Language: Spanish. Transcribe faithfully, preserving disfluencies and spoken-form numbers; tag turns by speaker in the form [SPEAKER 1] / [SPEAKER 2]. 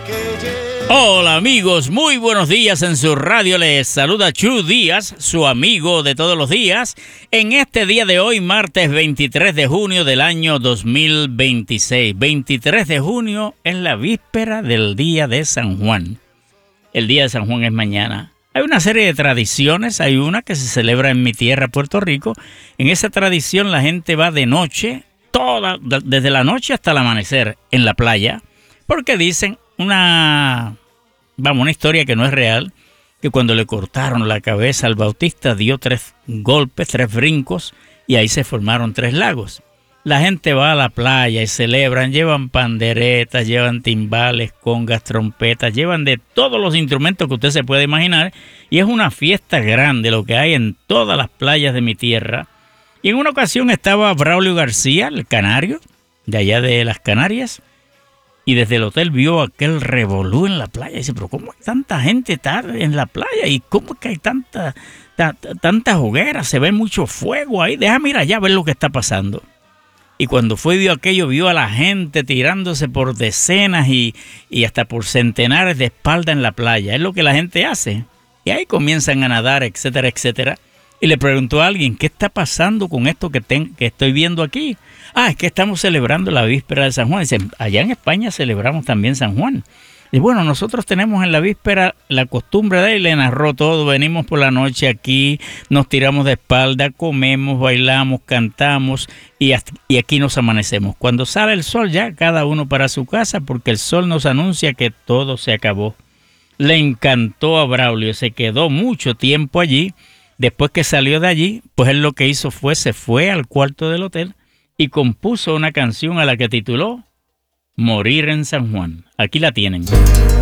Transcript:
[SPEAKER 1] Hola amigos, muy buenos días en su radio. Les saluda Chu Díaz, su amigo de todos los días, en este día de hoy, martes veintitrés de junio del año dos mil veintiséis. veintitrés de junio es la víspera del día de San Juan. El día de San Juan es mañana. Hay una serie de tradiciones, hay una que se celebra en mi tierra, Puerto Rico. En esa tradición la gente va de noche, toda, desde la noche hasta el amanecer, en la playa, porque dicen una... Vamos, una historia que no es real, que cuando le cortaron la cabeza al Bautista dio tres golpes, tres brincos, y ahí se formaron tres lagos. La gente va a la playa y celebran, llevan panderetas, llevan timbales, congas, trompetas, llevan de todos los instrumentos que usted se puede imaginar, y es una fiesta grande lo que hay en todas las playas de mi tierra. Y en una ocasión estaba Braulio García, el canario, de allá de las Canarias, y desde el hotel vio aquel revolú en la playa. Y dice, pero ¿cómo hay tanta gente tarde en la playa? ¿Y cómo es que hay tanta, ta, tantas hogueras? Se ve mucho fuego ahí. Déjame ir allá a ver lo que está pasando. Y cuando fue y vio aquello, vio a la gente tirándose por decenas y, y hasta por centenares de espalda en la playa. Es lo que la gente hace. Y ahí comienzan a nadar, etcétera, etcétera. Y le preguntó a alguien, ¿qué está pasando con esto que, ten, que estoy viendo aquí? Ah, es que estamos celebrando la víspera de San Juan. Dice, allá en España celebramos también San Juan. Y bueno, nosotros tenemos en la víspera la costumbre de, y le narró todo, venimos por la noche aquí, nos tiramos de espalda, comemos, bailamos, cantamos y, hasta, y aquí nos amanecemos. Cuando sale el sol ya, cada uno para su casa, porque el sol nos anuncia que todo se acabó. Le encantó a Braulio, se quedó mucho tiempo allí. Después que salió de allí, pues él lo que hizo fue, se fue al cuarto del hotel y compuso una canción a la que tituló Morir en San Juan. Aquí la tienen.